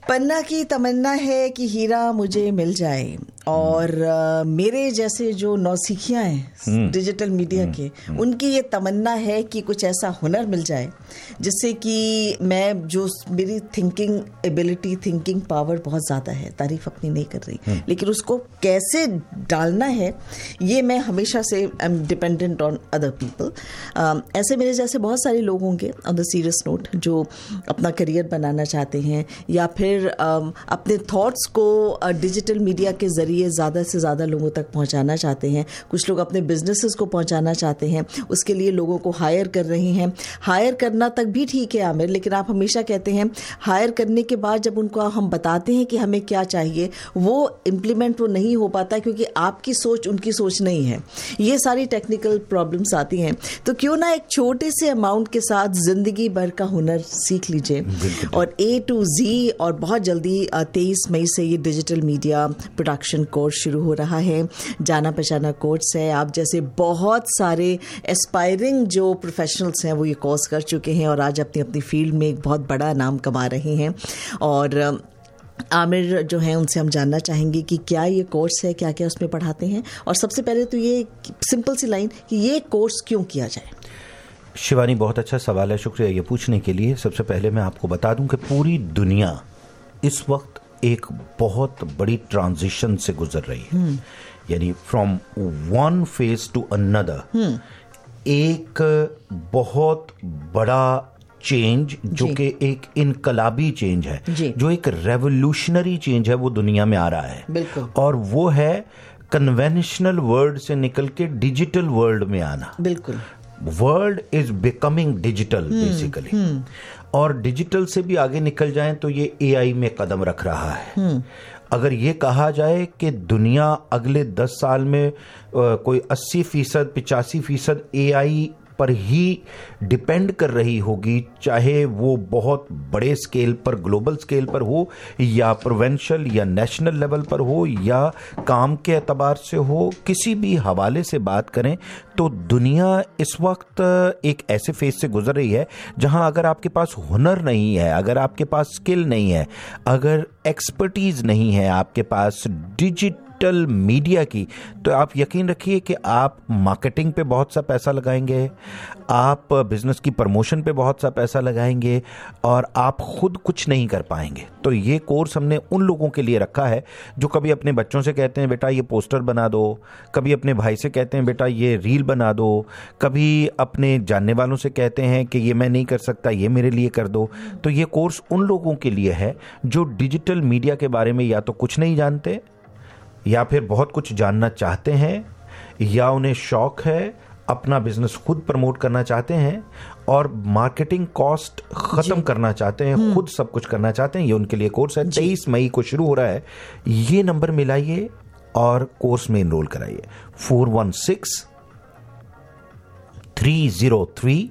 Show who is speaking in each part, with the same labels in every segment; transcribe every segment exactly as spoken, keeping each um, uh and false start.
Speaker 1: पन्ना की तमन्ना है कि हीरा मुझे मिल जाए और uh, मेरे जैसे जो नौसिखियाँ हैं डिजिटल मीडिया के, उनकी ये तमन्ना है कि कुछ ऐसा हुनर मिल जाए जिससे कि मैं, जो मेरी थिंकिंग एबिलिटी, थिंकिंग पावर बहुत ज़्यादा है, तारीफ अपनी नहीं कर रही, लेकिन उसको कैसे डालना है ये मैं हमेशा से I am dependent on other people. ऐसे मेरे जैसे बहुत सारे लोग होंगे ऑन द सीरियस नोट जो अपना करियर बनाना चाहते हैं या फिर uh, अपने थॉट्स को डिजिटल uh, मीडिया के ज़रिए ज़्यादा से ज़्यादा लोगों तक पहुंचाना चाहते हैं। कुछ लोग अपने बिजनेसेस को पहुंचाना चाहते हैं, उसके लिए लोगों को हायर कर रहे हैं। हायर करना तक भी ठीक है आमिर, लेकिन आप हमेशा कहते हैं हायर करने के बाद जब उनको हम बताते हैं कि हमें क्या चाहिए, वो इम्प्लीमेंट वो नहीं हो पाता क्योंकि आपकी सोच उनकी सोच नहीं है। ये सारी टेक्निकल प्रॉब्लम्स आती हैं। तो क्यों ना एक छोटे से अमाउंट के साथ ज़िंदगी भर का हुनर सीख लीजिए। और ए टू जी, और बहुत जल्दी तेईस मई से ये डिजिटल मीडिया प्रोडक्शन कोर्स शुरू हो रहा है। जाना पहचाना कोर्स है। आप जैसे बहुत सारे एस्पायरिंग जो प्रोफेशनल्स हैं वो ये कोर्स कर चुके हैं और आज अपनी अपनी फील्ड में एक बहुत बड़ा नाम कमा रहे हैं। और आमिर जो हैं उनसे हम जानना चाहेंगे कि क्या ये कोर्स है, क्या क्या उसमें पढ़ाते हैं, और सबसे पहले तो ये सिंपल सी लाइन कि ये कोर्स क्यों किया जाए।
Speaker 2: शिवानी, बहुत अच्छा सवाल है, शुक्रिया ये पूछने के लिए। सबसे पहले मैं आपको बता दूं कि पूरी दुनिया इस वक्त एक बहुत बड़ी ट्रांजिशन से गुजर रही है, यानी from one phase two another. एक बहुत बड़ा चेंज जो कि एक इनकलाबी चेंज है, जो एक रेवोल्यूशनरी चेंज है, वो दुनिया में आ रहा है। और वो है कन्वेंशनल वर्ल्ड से निकल के डिजिटल वर्ल्ड में आना।
Speaker 1: बिल्कुल,
Speaker 2: world is becoming digital basically. और डिजिटल से भी आगे निकल जाएं तो ये एआई में कदम रख रहा है। अगर ये कहा जाए कि दुनिया अगले दस साल में आ, कोई अस्सी फीसद पिचासी फीसद एआई पर ही डिपेंड कर रही होगी, चाहे वो बहुत बड़े स्केल पर, ग्लोबल स्केल पर हो, या प्रोविंशियल या नेशनल लेवल पर हो, या काम के एतबार से हो, किसी भी हवाले से बात करें तो दुनिया इस वक्त एक ऐसे फेज से गुजर रही है जहां अगर आपके पास हुनर नहीं है, अगर आपके पास स्किल नहीं है, अगर एक्सपर्टीज नहीं है आपके पास डिजिटल मीडिया की, तो आप यकीन रखिए कि आप मार्केटिंग पे बहुत सा पैसा लगाएंगे, आप बिजनेस की प्रमोशन पे बहुत सा पैसा लगाएंगे और आप खुद कुछ नहीं कर पाएंगे। तो ये कोर्स हमने उन लोगों के लिए रखा है जो कभी अपने बच्चों से कहते हैं बेटा ये पोस्टर बना दो, कभी अपने भाई से कहते हैं बेटा ये रील बना दो, कभी अपने जानने वालों से कहते हैं कि ये मैं नहीं कर सकता, ये मेरे लिए कर दो। तो ये कोर्स उन लोगों के लिए है जो डिजिटल मीडिया के बारे में या तो कुछ नहीं जानते, या फिर बहुत कुछ जानना चाहते हैं, या उन्हें शौक है, अपना बिजनेस खुद प्रमोट करना चाहते हैं और मार्केटिंग कॉस्ट खत्म करना चाहते हैं, खुद सब कुछ करना चाहते हैं। ये उनके लिए कोर्स है। तेईस मई को शुरू हो रहा है। ये नंबर मिलाइए और कोर्स में एनरोल कराइए। Four one six three zero three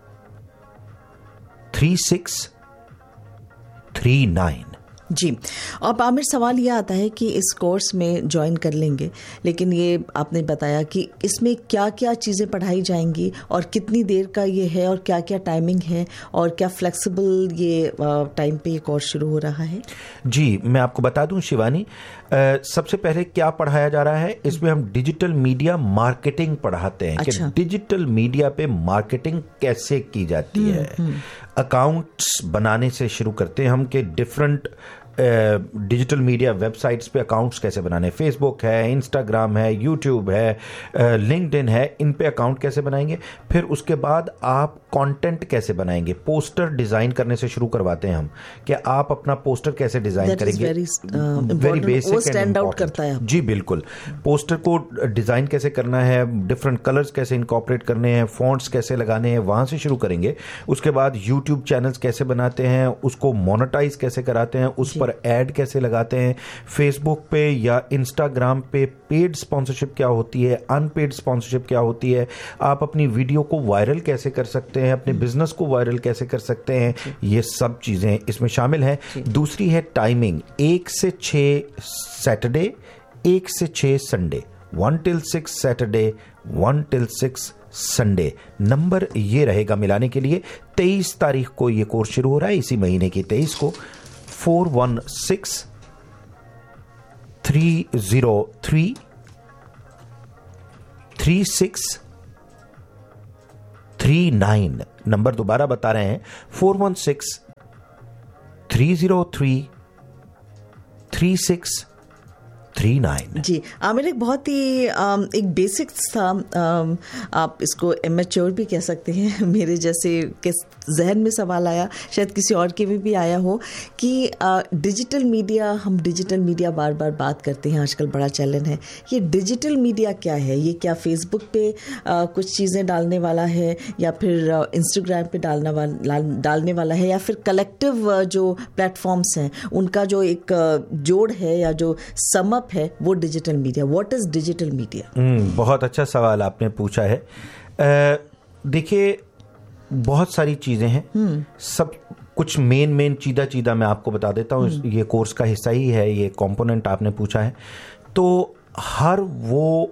Speaker 2: three six three nine.
Speaker 1: जी, अब आमिर सवाल ये आता है कि इस कोर्स में ज्वाइन कर लेंगे, लेकिन ये आपने बताया कि इसमें क्या क्या चीज़ें पढ़ाई जाएंगी और कितनी देर का ये है और क्या क्या टाइमिंग है और क्या फ्लेक्सिबल ये टाइम पे ये कोर्स शुरू हो रहा है।
Speaker 2: जी, मैं आपको बता दूं शिवानी, आ, सबसे पहले क्या पढ़ाया जा रहा है, इसमें हम डिजिटल मीडिया मार्केटिंग पढ़ाते हैं। अच्छा। कि डिजिटल मीडिया पे मार्केटिंग कैसे की जाती है। अकाउंट्स बनाने से शुरू करते हैं हम कि डिफरेंट डिजिटल मीडिया वेबसाइट्स पे अकाउंट्स कैसे बनाने, फेसबुक है, इंस्टाग्राम है, यूट्यूब है, लिंक्डइन है, इन पे अकाउंट कैसे बनाएंगे। फिर उसके बाद आप कंटेंट कैसे बनाएंगे, पोस्टर डिजाइन करने से शुरू करवाते हैं हम कि आप अपना पोस्टर कैसे डिजाइन करेंगे। वेरी बेसिक, स्टैंड आउट करता है। जी बिल्कुल, पोस्टर को डिजाइन कैसे करना है, डिफरेंट कलर्स कैसे इनकॉर्पोरेट करने हैं, फॉन्ट्स कैसे लगाने हैं, वहां से शुरू करेंगे। उसके बाद यूट्यूब चैनल्स कैसे बनाते हैं, उसको मोनेटाइज कैसे कराते हैं, उस पर एड कैसे लगाते हैं, फेसबुक पे या इंस्टाग्राम पे पेड स्पॉन्सरशिप क्या होती है, अनपेड स्पॉन्सरशिप क्या होती है, आप अपनी वीडियो को वायरल कैसे कर सकते हैं, अपने बिजनेस को वायरल कैसे कर सकते हैं, ये सब चीजें इसमें शामिल हैं। दूसरी है टाइमिंग, एक से छह सैटरडे, एक से छह Sunday, one till six Saturday, one till six Sunday. Number ये रहेगा मिलाने के लिए। तेईस तारीख को ये कोर्स शुरू हो रहा है, इसी महीने की तेईस को। Four one six three zero three three six three nine. Number दोबारा बता रहे हैं, four one six three zero three three six three nine.
Speaker 1: जी आमिर, एक बहुत ही एक बेसिक था, आप इसको इमेच्योर भी कह सकते हैं, मेरे जैसे के जहन में सवाल आया, शायद किसी और के भी, भी आया हो कि डिजिटल मीडिया, हम डिजिटल मीडिया बार बार बात करते हैं, आजकल बड़ा चलन है, ये डिजिटल मीडिया क्या है? ये क्या फेसबुक पे आ, कुछ चीज़ें डालने वाला है, या फिर इंस्टाग्राम पे डालने वाला डालने वाला है, या फिर कलेक्टिव जो प्लेटफॉर्म्स हैं उनका जो एक जोड़ है या जो समअप है वो digital media? What is digital media?
Speaker 2: बहुत अच्छा सवाल आपने पूछा है। देखिए बहुत सारी चीजें हैं, सब कुछ मेन मेन चीदा चीदा मैं आपको बता देता हूँ, ये कोर्स का हिस्सा ही है, ये कंपोनेंट आपने पूछा है। तो हर वो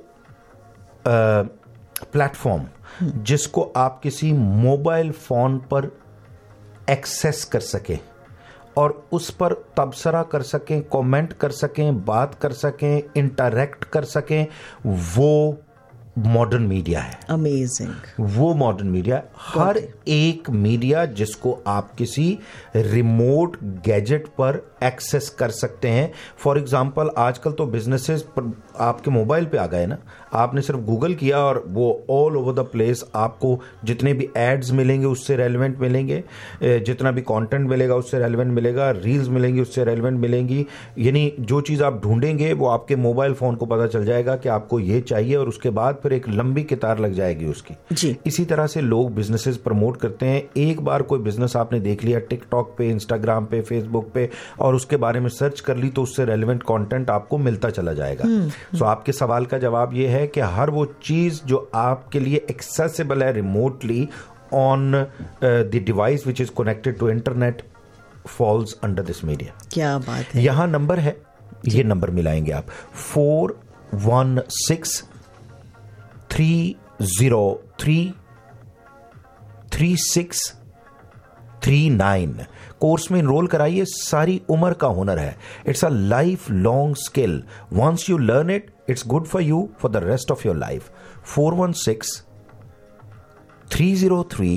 Speaker 2: प्लेटफॉर्म जिसको आप किसी मोबाइल फोन पर एक्सेस कर सके और उस पर तबसरा कर सकें, कमेंट कर सकें, बात कर सकें, इंटरैक्ट कर सकें, वो मॉडर्न मीडिया है।
Speaker 1: अमेजिंग।
Speaker 2: वो मॉडर्न मीडिया, हर एक मीडिया जिसको आप किसी रिमोट गैजेट पर एक्सेस कर सकते हैं। फॉर एग्जांपल आजकल तो बिजनेसेस आपके मोबाइल पे आ गए ना, आपने सिर्फ गूगल किया और वो ऑल ओवर द प्लेस आपको जितने भी एड्स मिलेंगे उससे रेलेवेंट मिलेंगे, जितना भी कंटेंट मिलेगा उससे रेलेवेंट मिलेगा, रील्स मिलेंगी उससे रेलेवेंट मिलेंगी, यानी जो चीज़ आप ढूंढेंगे वो आपके मोबाइल फोन को पता चल जाएगा कि आपको ये चाहिए, और उसके बाद फिर एक लंबी कतार लग जाएगी उसकी
Speaker 1: जी।
Speaker 2: इसी तरह से लोग बिजनेसेस प्रमोट करते हैं। एक बार कोई बिजनेस आपने देख लिया टिकटॉक पे, इंस्टाग्राम पे, फेसबुक पे, और उसके बारे में सर्च कर ली तो उससे रेलेवेंट कंटेंट आपको मिलता चला जाएगा। सो so, आपके सवाल का जवाब ये है कि हर वो चीज जो आपके लिए एक्सेसिबल है remotely on the device which is connected to internet falls under this media.
Speaker 1: क्या बात है।
Speaker 2: यहां नंबर है, ये नंबर मिलाएंगे आप, four one six three zero three three six three nine. Course में इनरोल कराइए, सारी उम्र का हुनर है, it's a life long skill, once you learn it it's good for you for the rest of your life. Four one six three zero three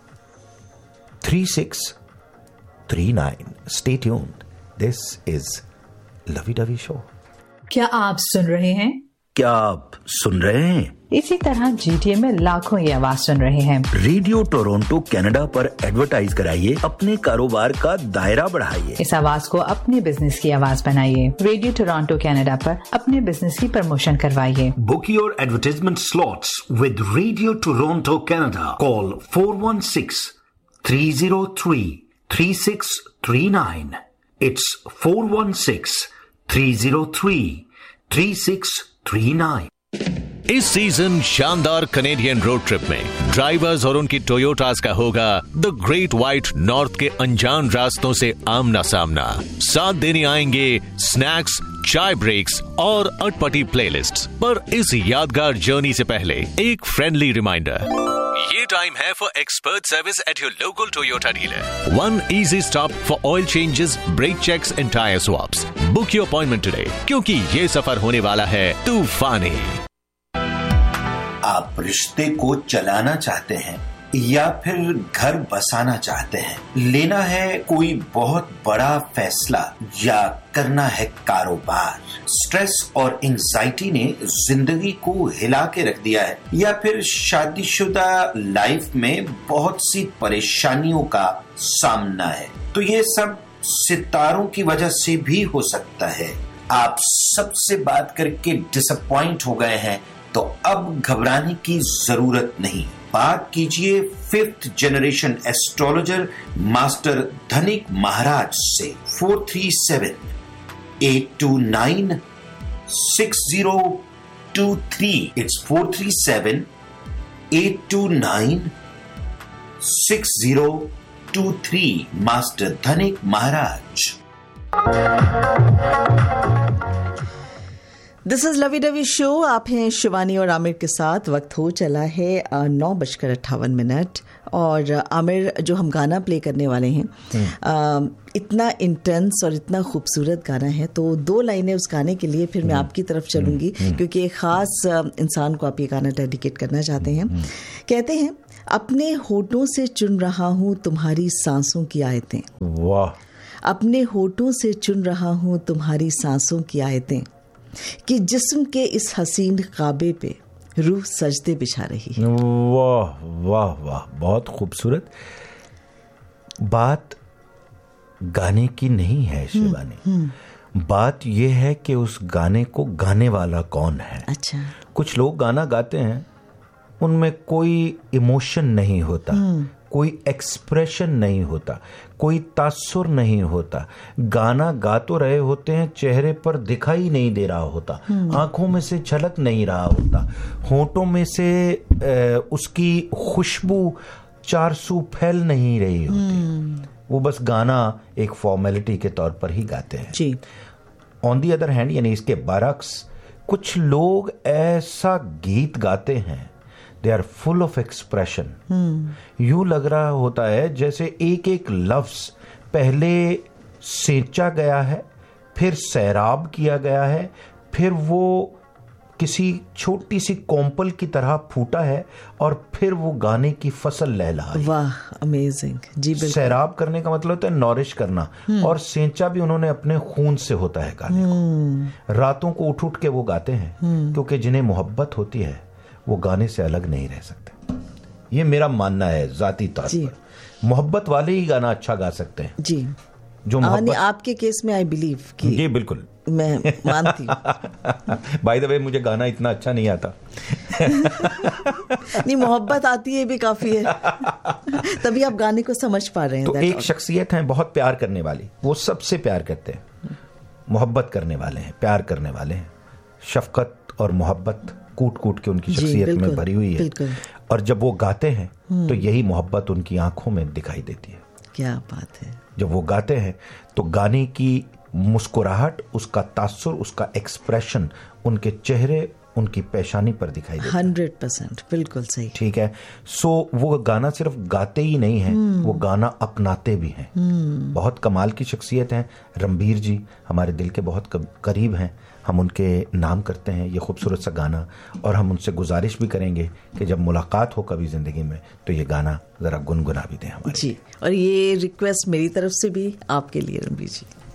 Speaker 2: three six three nine. Stay tuned, this is lovey dovey show.
Speaker 3: क्या आप सुन रहे हैं?
Speaker 2: क्या आप सुन रहे हैं?
Speaker 3: इसी तरह जीटीए में लाखों ये आवाज सुन रहे हैं।
Speaker 4: रेडियो टोरंटो कनाडा पर एडवर्टाइज कराइए, अपने कारोबार का दायरा बढ़ाइए।
Speaker 3: इस आवाज को अपने बिजनेस की आवाज बनाइए। रेडियो टोरंटो कनाडा पर अपने बिजनेस की प्रमोशन करवाइए।
Speaker 4: Book your advertisement slots with radio Toronto Canada. Call four one six three zero three three six three nine. It's four one six three zero three three six three nine.
Speaker 5: इस season शानदार Canadian road trip में drivers और उनकी टोयोटास का होगा the great white north के अनजान रास्तों से आमना सामना। साथ देने आएंगे स्नैक्स, चाय ब्रेक्स और अटपटी प्लेलिस्ट। पर इस यादगार जर्नी से पहले एक फ्रेंडली रिमाइंडर, ये टाइम है for expert service at your local Toyota dealer. One easy stop for oil changes, break checks and tyre swaps. Book your appointment today, क्योंकि ये सफर होने वाला है तूफानी।
Speaker 6: आप रिश्ते को चलाना चाहते हैं या फिर घर बसाना चाहते हैं, लेना है कोई बहुत बड़ा फैसला या करना है कारोबार, स्ट्रेस और एंजाइटी ने जिंदगी को हिला के रख दिया है, या फिर शादीशुदा लाइफ में बहुत सी परेशानियों का सामना है, तो ये सब सितारों की वजह से भी हो सकता है। आप सबसे बात करके डिसअपॉइंट हो गए हैं, तो अब घबराने की जरूरत नहीं। बात कीजिए फिफ्थ जनरेशन एस्ट्रोलॉजर मास्टर धनिक महाराज से। Four three seven eight to nine six zero to three. It's four three seven eight to nine six zero to three. Master धनिक महाराज।
Speaker 1: This is lovey dovey show. आप हैं शिवानी और आमिर के साथ। वक्त हो चला है नौ बजकर अट्ठावन मिनट और आमिर जो हम गाना प्ले करने वाले हैं आ, इतना इंटेंस और इतना खूबसूरत गाना है, तो दो लाइनें उस गाने के लिए फिर मैं आपकी तरफ चलूंगी क्योंकि एक ख़ास इंसान को आप ये गाना डेडिकेट करना चाहते हैं। कहते हैं, अपने होठों से चुन रहा हूँ तुम्हारी सांसों की आयतें।
Speaker 2: वाह।
Speaker 1: अपने होठों से चुन रहा हूँ तुम्हारी सांसों की आयतें कि जिस्म के इस हसीन काबे पे रूह सजदे बिछा रही है।
Speaker 2: वाह वाह वाह, बहुत खूबसूरत। बात गाने की नहीं है शिवानी, बात यह है कि उस गाने को गाने वाला कौन है।
Speaker 1: अच्छा।
Speaker 2: कुछ लोग गाना गाते हैं, उनमें कोई इमोशन नहीं होता, कोई एक्सप्रेशन नहीं होता, कोई तासुर नहीं होता। गाना गा तो रहे होते हैं, चेहरे पर दिखाई नहीं दे रहा होता, आंखों में से झलक नहीं रहा होता, होंठों में से ए, उसकी खुशबू चारसू फैल नहीं रही होती। वो बस गाना एक फॉर्मेलिटी के तौर पर ही गाते हैं
Speaker 1: जी।
Speaker 2: ऑन दी अदर हैंड, यानी इसके बरक्स कुछ लोग ऐसा गीत गाते हैं, they are full of expression. यूं लग रहा होता है जैसे एक एक लफ्ज पहले सेंचा गया है, फिर सैराब किया गया है, फिर वो किसी छोटी सी कोम्पल की तरह फूटा है और फिर वो गाने की फसल लहला।
Speaker 1: वाह, अमेजिंग जी। बिल्कुल।
Speaker 2: सैराब करने का मतलब होता है नॉरिश करना, और सेंचा भी उन्होंने अपने खून से होता है गाने को। रातों को उठ उठ के वो गाते हैं क्योंकि जिन्हें मोहब्बत होती है वो गाने से अलग नहीं रह सकते। ये मेरा मानना है जाती तौर पर। मोहब्बत वाले ही गाना अच्छा गा सकते हैं
Speaker 1: जी।
Speaker 2: जो मोहब्बत।
Speaker 1: आपके केस में आई बिलीव कि
Speaker 2: जी बिल्कुल
Speaker 1: मैं मानती हूँ।
Speaker 2: बाय द वे मुझे गाना इतना अच्छा नहीं आता।
Speaker 1: नहीं, मोहब्बत आती है भी काफी है, तभी आप गाने को समझ पा रहे हैं।
Speaker 2: तो एक शख्सियत है बहुत प्यार करने वाली, वो सबसे प्यार करते हैं, मोहब्बत करने वाले हैं, प्यार करने वाले हैं। शफकत और मोहब्बत कूट कूट के उनकी शख्सियत में भरी हुई है, और जब वो गाते हैं तो यही मोहब्बत उनकी आंखों में दिखाई देती है।
Speaker 1: क्या बात है।
Speaker 2: जब वो गाते हैं तो गाने की मुस्कुराहट, उसका तासुर, उसका एक्सप्रेशन उनके चेहरे, उनकी पेशानी पर दिखाई देता है।
Speaker 1: हंड्रेड परसेंट बिल्कुल सही।
Speaker 2: ठीक है। सो वो गाना सिर्फ गाते ही नहीं है, वो गाना अपनाते भी हैं। बहुत कमाल की शख्सियत हैं रणबीर जी, हमारे दिल के बहुत करीब हैं। हम उनके नाम करते हैं ये खूबसूरत सा गाना, और हम उनसे गुजारिश भी करेंगे कि जब मुलाकात हो कभी जिंदगी में तो ये गाना जरा गुनगुना भी दें हमारे।
Speaker 1: जी, और ये रिक्वेस्ट मेरी तरफ से भी आपके लिए रणबीर जी।